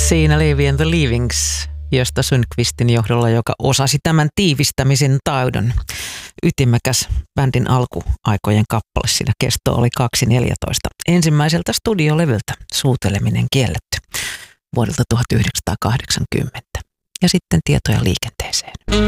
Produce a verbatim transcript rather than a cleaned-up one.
Siinä Levi and the Leavings, Gösta Sundqvistin johdolla, joka osasi tämän tiivistämisen taidon. Ytimäkäs bändin alkuaikojen kappale, siinä kesto oli kaksi neljätoista. Ensimmäiseltä studiolevyltä Suuteleminen kielletty vuodelta tuhatyhdeksänsataakahdeksankymmentä. Ja sitten tietoja liikenteeseen.